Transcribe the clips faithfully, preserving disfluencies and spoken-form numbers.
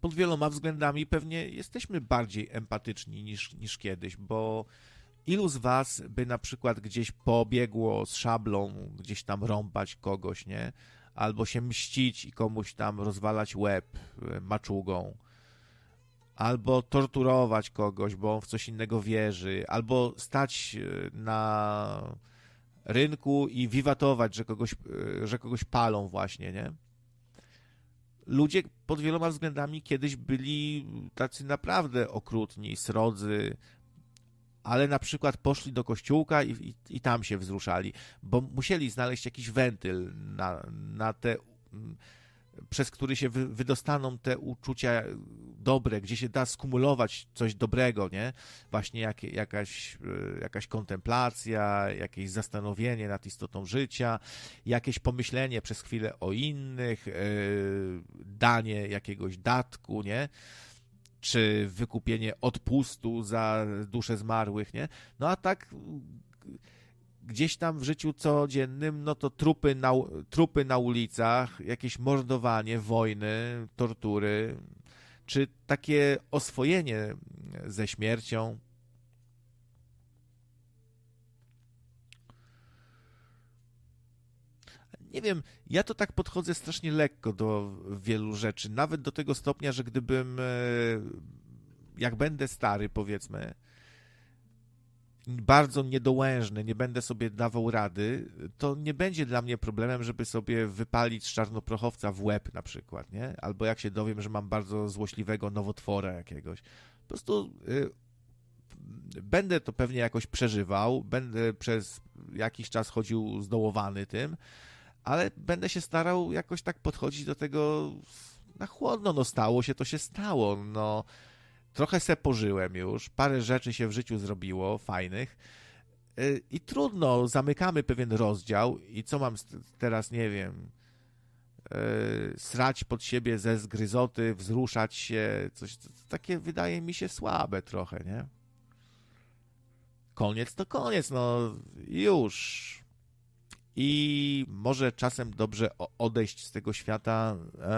pod wieloma względami pewnie jesteśmy bardziej empatyczni niż, niż kiedyś, bo ilu z was by na przykład gdzieś pobiegło z szablą, gdzieś tam rąbać kogoś, nie? Albo się mścić i komuś tam rozwalać łeb maczugą, albo torturować kogoś, bo on w coś innego wierzy, albo stać na rynku i wiwatować, że kogoś, że kogoś palą właśnie, nie? Ludzie pod wieloma względami kiedyś byli tacy naprawdę okrutni, srodzy, ale na przykład poszli do kościółka i, i, i tam się wzruszali, bo musieli znaleźć jakiś wentyl na, na te, przez który się wy, wydostaną te uczucia dobre, gdzie się da skumulować coś dobrego, nie? Właśnie jak, jakaś, jakaś kontemplacja, jakieś zastanowienie nad istotą życia, jakieś pomyślenie przez chwilę o innych, yy, danie jakiegoś datku, nie? Czy wykupienie odpustu za dusze zmarłych, nie? No a tak gdzieś tam w życiu codziennym, no to trupy na, trupy na ulicach, jakieś mordowanie, wojny, tortury, czy takie oswojenie ze śmiercią. Nie wiem, ja to tak podchodzę strasznie lekko do wielu rzeczy, nawet do tego stopnia, że gdybym, jak będę stary, powiedzmy, bardzo niedołężny, nie będę sobie dawał rady, to nie będzie dla mnie problemem, żeby sobie wypalić z czarnoprochowca w łeb na przykład, nie? Albo jak się dowiem, że mam bardzo złośliwego nowotwora jakiegoś. Po prostu y, będę to pewnie jakoś przeżywał, będę przez jakiś czas chodził zdołowany tym, ale będę się starał jakoś tak podchodzić do tego na chłodno. No stało się, to się stało, no. Trochę se pożyłem już, parę rzeczy się w życiu zrobiło, fajnych i trudno, zamykamy pewien rozdział i co mam teraz, nie wiem, srać pod siebie ze zgryzoty, wzruszać się, coś takie wydaje mi się słabe trochę, nie? Koniec to koniec, no już. I może czasem dobrze odejść z tego świata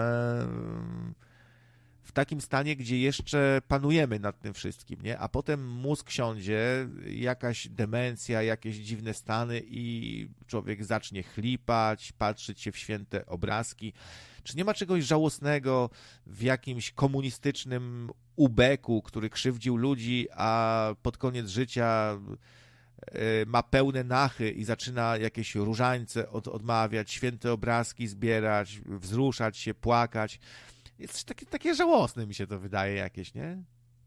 w takim stanie, gdzie jeszcze panujemy nad tym wszystkim, nie? A potem mózg siądzie, jakaś demencja, jakieś dziwne stany i człowiek zacznie chlipać, patrzeć się w święte obrazki. Czy nie ma czegoś żałosnego w jakimś komunistycznym ubeku, który krzywdził ludzi, a pod koniec życia ma pełne nachy i zaczyna jakieś różańce od, odmawiać, święte obrazki zbierać, wzruszać się, płakać. Jest takie, takie żałosne mi się to wydaje jakieś, nie?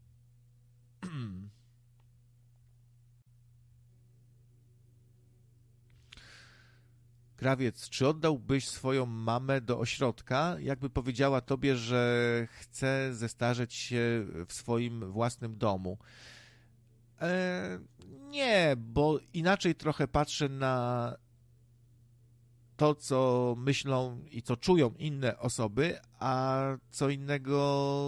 Krawiec, czy oddałbyś swoją mamę do ośrodka, jakby powiedziała tobie, że chce zestarzeć się w swoim własnym domu? E, nie, bo inaczej trochę patrzę na to, co myślą i co czują inne osoby, a co innego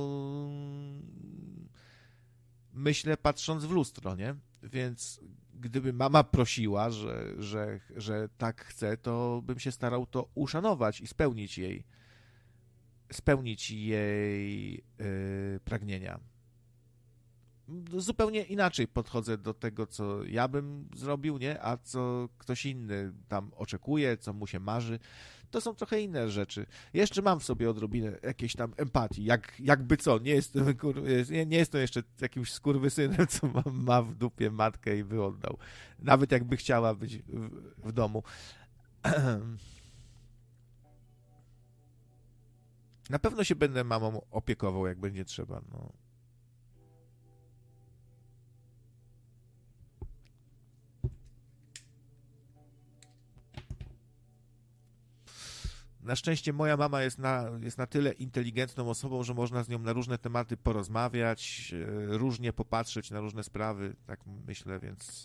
myślę patrząc w lustro, nie? Więc gdyby mama prosiła, że, że, że tak chce, to bym się starał to uszanować i spełnić jej spełnić jej yy, pragnienia. Zupełnie inaczej podchodzę do tego, co ja bym zrobił, nie? A co ktoś inny tam oczekuje, co mu się marzy. To są trochę inne rzeczy. Jeszcze mam w sobie odrobinę jakiejś tam empatii. Jak, jakby co, nie jestem, kur... nie, nie jestem jeszcze jakimś skurwysynem, co ma, ma w dupie matkę i by oddał. Nawet jakby chciała być w, w domu. Na pewno się będę mamą opiekował, jak będzie trzeba, no. Na szczęście moja mama jest na, jest na tyle inteligentną osobą, że można z nią na różne tematy porozmawiać, różnie popatrzeć na różne sprawy, tak myślę, więc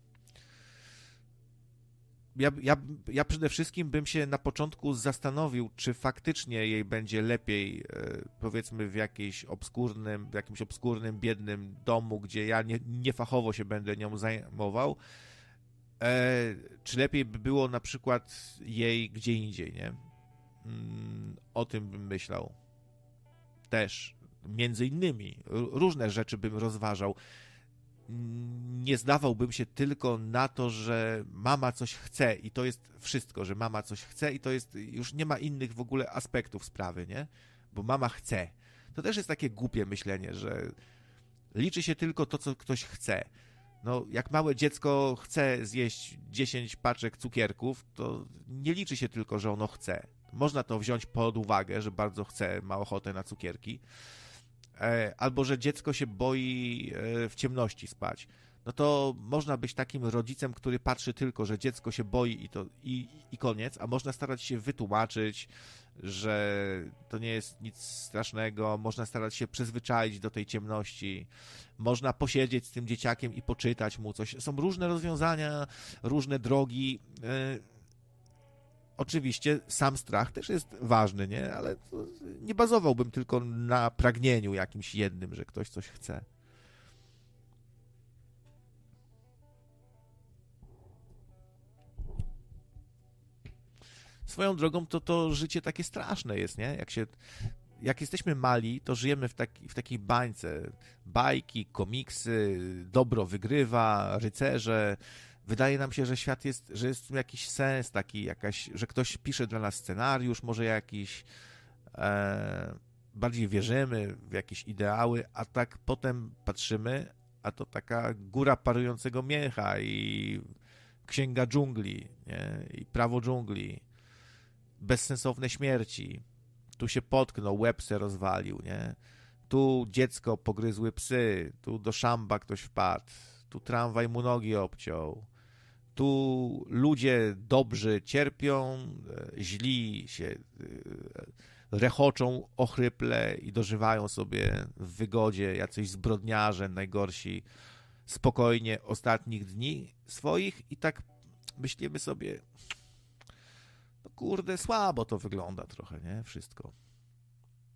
ja, ja, ja przede wszystkim bym się na początku zastanowił, czy faktycznie jej będzie lepiej, powiedzmy w jakiejś obskurnym, w jakimś obskurnym, biednym domu, gdzie ja nie, niefachowo się będę nią zajmował, e, czy lepiej by było na przykład jej gdzie indziej, nie? O tym bym myślał. Też. między innymi, różne rzeczy bym rozważał. Nie zdawałbym się tylko na to, że mama coś chce i to jest wszystko, że mama coś chce i to jest, już nie ma innych w ogóle aspektów sprawy, nie? Bo mama chce. To też jest takie głupie myślenie, że liczy się tylko to, co ktoś chce. No, jak małe dziecko chce zjeść dziesięć paczek cukierków, to nie liczy się tylko, że ono chce. Można to wziąć pod uwagę, że bardzo chce, ma ochotę na cukierki, albo że dziecko się boi w ciemności spać. No to można być takim rodzicem, który patrzy tylko, że dziecko się boi i, to, i, i koniec, a można starać się wytłumaczyć, że to nie jest nic strasznego, można starać się przyzwyczaić do tej ciemności, można posiedzieć z tym dzieciakiem i poczytać mu coś. Są różne rozwiązania, różne drogi. Oczywiście sam strach też jest ważny, nie? Ale nie bazowałbym tylko na pragnieniu jakimś jednym, że ktoś coś chce. Swoją drogą to to życie takie straszne jest, nie? Jak się, jak jesteśmy mali, to żyjemy w, taki, w takiej bańce. Bajki, komiksy, dobro wygrywa, rycerze. Wydaje nam się, że świat jest, że jest w tym jakiś sens taki, jakaś, że ktoś pisze dla nas scenariusz, może jakiś, e, bardziej wierzymy w jakieś ideały, a tak potem patrzymy, a to taka góra parującego miecha i księga dżungli, nie? I prawo dżungli, bezsensowne śmierci, tu się potknął, łeb se rozwalił, nie? Tu dziecko pogryzły psy, tu do szamba ktoś wpadł, tu tramwaj mu nogi obciął, tu ludzie dobrzy cierpią, źli się rechoczą ochryple i dożywają sobie w wygodzie jacyś zbrodniarze najgorsi spokojnie ostatnich dni swoich i tak myślimy sobie, no kurde, słabo to wygląda trochę, nie? Wszystko.